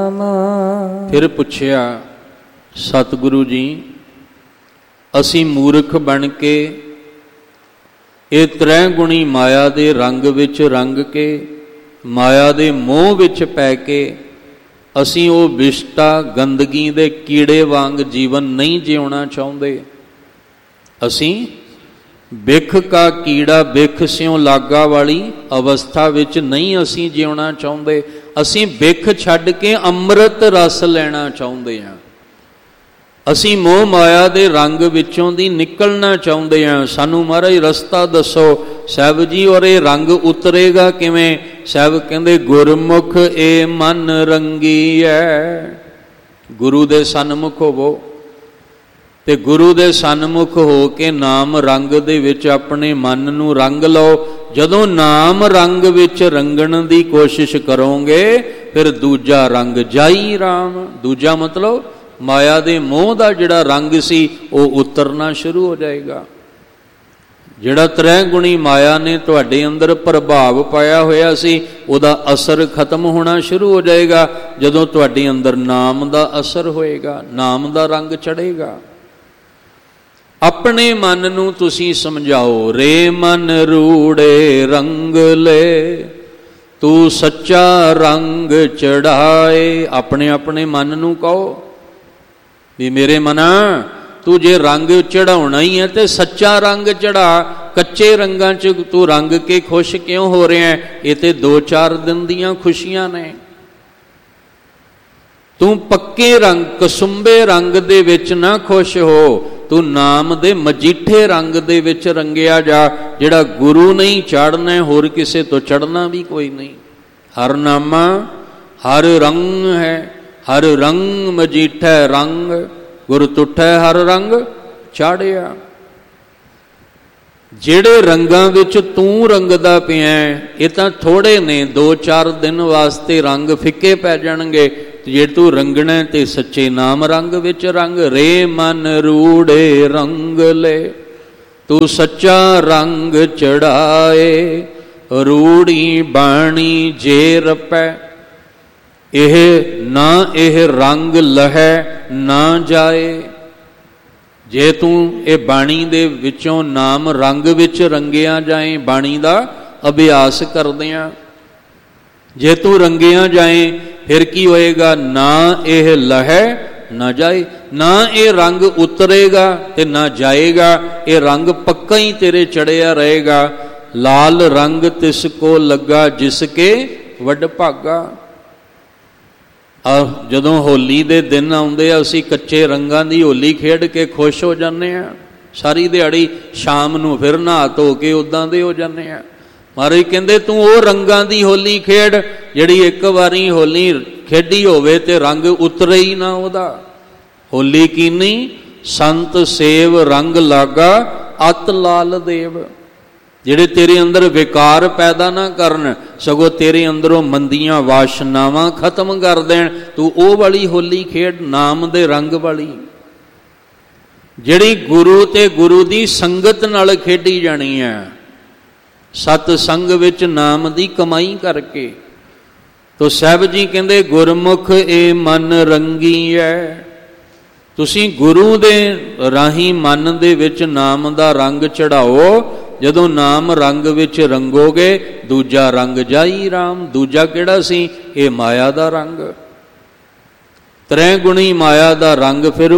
ਰਾਮ। ਫਿਰ ਪੁੱਛਿਆ, ਸਤਿਗੁਰੂ ਜੀ ਅਸੀਂ ਮੂਰਖ ਬਣ ਕੇ ਇਹ ਤ੍ਰੈ ਗੁਣੀ ਮਾਇਆ ਦੇ ਰੰਗ ਵਿੱਚ ਰੰਗ ਕੇ, ਮਾਇਆ ਦੇ ਮੋਹ ਵਿੱਚ ਪੈ ਕੇ ਅਸੀਂ ਉਹ ਵਿਸ਼ਟਾ ਗੰਦਗੀ ਦੇ ਕੀੜੇ ਵਾਂਗ ਜੀਵਨ ਨਹੀਂ ਜਿਉਣਾ ਚਾਹੁੰਦੇ। ਅਸੀਂ ਬਿਖ ਕਾ ਕੀੜਾ ਬਿਖ ਸਿਉ ਲਾਗਾ ਵਾਲੀ ਅਵਸਥਾ ਵਿੱਚ ਨਹੀਂ ਅਸੀਂ ਜਿਉਣਾ ਚਾਹੁੰਦੇ। ਅਸੀਂ ਬਿਖ ਛੱਡ ਕੇ ਅੰਮ੍ਰਿਤ ਰਸ ਲੈਣਾ ਚਾਹੁੰਦੇ ਹਾਂ। ਅਸੀਂ ਮੋਹ ਮਾਇਆ ਦੇ ਰੰਗ ਵਿੱਚੋਂ ਦੀ ਨਿਕਲਣਾ ਚਾਹੁੰਦੇ ਹਾਂ। ਸਾਨੂੰ ਮਹਾਰਾਜ ਰਸਤਾ ਦੱਸੋ। ਸਾਹਿਬ ਜੀ ਔਰ ਇਹ ਰੰਗ ਉਤਰੇਗਾ ਕਿਵੇਂ? ਸਾਹਿਬ ਕਹਿੰਦੇ ਗੁਰਮੁਖ ਏ ਮਨ ਰੰਗੀ ਹੈ। ਗੁਰੂ ਦੇ ਸਨਮੁਖ ਹੋਵੋ ਤੇ ਗੁਰੂ ਦੇ ਸਨਮੁਖ ਹੋ ਕੇ ਨਾਮ ਰੰਗ ਦੇ ਵਿੱਚ ਆਪਣੇ ਮਨ ਨੂੰ ਰੰਗ ਲਓ। ਜਦੋਂ ਨਾਮ ਰੰਗ ਵਿੱਚ ਰੰਗਣ ਦੀ ਕੋਸ਼ਿਸ਼ ਕਰੋਗੇ ਫਿਰ ਦੂਜਾ ਰੰਗ ਜਾਈ ਰਾਮ। ਦੂਜਾ ਮਤਲਬ ਮਾਇਆ ਦੇ ਮੋਹ ਦਾ ਜਿਹੜਾ ਰੰਗ ਸੀ ਉਹ ਉਤਰਨਾ ਸ਼ੁਰੂ ਹੋ ਜਾਏਗਾ। ਜਿਹੜਾ ਤ੍ਰੈ ਗੁਣੀ ਮਾਇਆ ਨੇ ਤੁਹਾਡੇ ਅੰਦਰ ਪ੍ਰਭਾਵ ਪਾਇਆ ਹੋਇਆ ਸੀ ਉਹਦਾ ਅਸਰ ਖਤਮ ਹੋਣਾ ਸ਼ੁਰੂ ਹੋ ਜਾਏਗਾ ਜਦੋਂ ਤੁਹਾਡੇ ਅੰਦਰ ਨਾਮ ਦਾ ਅਸਰ ਹੋਏਗਾ, ਨਾਮ ਦਾ ਰੰਗ ਚੜ੍ਹੇਗਾ। ਆਪਣੇ ਮਨ ਨੂੰ ਤੁਸੀਂ ਸਮਝਾਓ, ਰੇ ਮਨ ਰੂੜੇ ਰੰਗ ਲੈ ਤੂੰ ਸੱਚਾ ਰੰਗ ਚੜਾਏ। ਆਪਣੇ ਆਪਣੇ ਮਨ ਨੂੰ ਕਹੋ ਵੀ ਮੇਰੇ ਮਨਾ ਤੂੰ ਜੇ ਰੰਗ ਚੜਾਉਣਾ ਹੀ ਹੈ ਤੇ ਸੱਚਾ ਰੰਗ ਚੜਾ। ਕੱਚੇ ਰੰਗਾਂ 'ਚ ਤੂੰ ਰੰਗ ਕੇ ਖੁਸ਼ ਕਿਉਂ ਹੋ ਰਿਹਾ? ਇਹ ਤੇ 2-4 ਦਿਨ ਦੀਆਂ ਖੁਸ਼ੀਆਂ ਨੇ। ਤੂੰ ਪੱਕੇ ਰੰਗ ਕਸੁੰਬੇ ਰੰਗ ਦੇ ਵਿੱਚ ਨਾ ਖੁਸ਼ ਹੋ, ਤੂੰ ਨਾਮ ਦੇ ਮਜੀਠੇ ਰੰਗ ਦੇ ਵਿੱਚ ਰੰਗਿਆ ਜਾ, ਜਿਹੜਾ ਗੁਰੂ ਨਹੀਂ ਚੜ੍ਹਨਾ, ਹੋਰ ਕਿਸੇ ਤੋਂ ਚੜ੍ਹਨਾ ਵੀ ਕੋਈ ਨਹੀਂ। ਹਰ ਨਾਮਾ ਹਰ ਰੰਗ ਹੈ, ਹਰ ਰੰਗ ਮਜੀਠੈ ਰੰਗ, ਗੁਰ ਤੁਠੈ ਹਰ ਰੰਗ ਚਾੜਿਆ। ਜਿਹੜੇ ਰੰਗਾਂ ਵਿੱਚ ਤੂੰ ਰੰਗਦਾ ਪਿਆ ਇਹ ਤਾਂ ਥੋੜੇ ਨੇ, 2-4 ਦਿਨ ਵਾਸਤੇ ਰੰਗ ਫਿੱਕੇ ਪੈ ਜਾਣਗੇ। ਜੇ ਤੂੰ ਰੰਗਣਾ ਤੇ ਸੱਚੇ ਨਾਮ ਰੰਗ ਵਿੱਚ ਰੰਗ। ਰੇ ਮਨ ਰੂੜੇ ਰੰਗ ਲੈ ਤੂੰ ਸੱਚਾ ਰੰਗ ਚੜਾਏ, ਰੂੜੀ ਬਾਣੀ ਜੇ ਰਪੈ ਇਹ ਨਾ ਇਹ ਰੰਗ ਲਹੈ ਨਾ ਜਾਏ। ਜੇ ਤੂੰ ਇਹ ਬਾਣੀ ਦੇ ਵਿੱਚੋਂ ਨਾਮ ਰੰਗ ਵਿੱਚ ਰੰਗਿਆ ਜਾਏ, ਬਾਣੀ ਦਾ ਅਭਿਆਸ ਕਰਦਿਆਂ ਜੇ ਤੂੰ ਰੰਗਿਆ ਜਾਏ ਫਿਰ ਕੀ ਹੋਏਗਾ? ਨਾ ਇਹ ਲਹੈ ਨਾ ਜਾਏ, ਨਾ ਇਹ ਰੰਗ ਉਤਰੇਗਾ ਤੇ ਨਾ ਜਾਏਗਾ। ਇਹ ਰੰਗ ਪੱਕਾ ਹੀ ਤੇਰੇ ਚੜਿਆ ਰਹੇਗਾ। ਲਾਲ ਰੰਗ ਤਿਸ ਕੋ ਲੱਗਾ ਜਿਸ ਕੇ ਵੱਡ ਭਾਗਾ। ਜਦੋਂ ਹੋਲੀ ਦੇ ਦਿਨ ਆਉਂਦੇ ਆ ਅਸੀਂ ਕੱਚੇ ਰੰਗਾਂ ਦੀ ਹੋਲੀ ਖੇਡ ਕੇ ਖੁਸ਼ ਹੋ ਜਾਂਦੇ ਆ। ਸਾਰੀ ਦਿਹਾੜੀ ਸ਼ਾਮ ਨੂੰ ਫਿਰ ਨਹਾ ਧੋ ਕੇ ਉੱਦਾਂ ਦੇ ਹੋ ਜਾਂਦੇ ਆ। ਮਹਾਰਾਜ ਕਹਿੰਦੇ ਤੂੰ ਉਹ ਰੰਗਾਂ ਦੀ ਹੋਲੀ ਖੇਡ ਜਿਹੜੀ ਇੱਕ ਵਾਰੀ ਹੋਲੀ ਖੇਡੀ ਹੋਵੇ ਤੇ ਰੰਗ ਉਤਰੇ ਹੀ ਨਾ ਉਹਦਾ। ਹੋਲੀ ਕੀਨੀ ਸੰਤ ਸੇਵ ਰੰਗ ਲਾਗਾ ਅਤ ਲਾਲ ਦੇਵ। ਜਿਹੜੇ ਤੇਰੇ ਅੰਦਰ ਵਿਕਾਰ ਪੈਦਾ ਨਾ ਕਰਨ, ਸਗੋਂ ਤੇਰੇ ਅੰਦਰੋਂ ਮੰਦੀਆਂ ਵਾਸ਼ਨਾਵਾਂ ਖਤਮ ਕਰ ਦੇਣ। ਤੂੰ ਉਹ ਵਾਲੀ ਹੋਲੀ ਖੇਡ, ਨਾਮ ਦੇ ਰੰਗ ਵਾਲੀ, ਜਿਹੜੀ ਗੁਰੂ ਤੇ ਗੁਰੂ ਦੀ ਸੰਗਤ ਨਾਲ ਖੇਡੀ ਜਾਣੀ ਹੈ। ਸਤ ਸੰਗ ਵਿੱਚ ਨਾਮ ਦੀ ਕਮਾਈ ਕਰਕੇ। ਤੋ ਸਾਹਿਬ ਜੀ ਕਹਿੰਦੇ ਗੁਰਮੁਖ ਏ ਮਨ ਰੰਗੀ ਹੈ। ਤੁਸੀਂ ਗੁਰੂ ਦੇ ਰਾਹੀਂ ਮਨ ਦੇ ਵਿੱਚ ਨਾਮ ਦਾ ਰੰਗ ਚੜਾਓ। ਜਦੋਂ ਨਾਮ ਰੰਗ ਵਿੱਚ ਰੰਗੋਗੇ ਦੂਜਾ ਰੰਗ ਜਾਈ ਰਾਮ। ਦੂਜਾ ਕਿਹੜਾ ਸੀ? ਇਹ ਮਾਇਆ ਦਾ ਰੰਗ, ਤ੍ਰੈ ਗੁਣੀ ਮਾਇਆ ਦਾ ਰੰਗ ਫਿਰ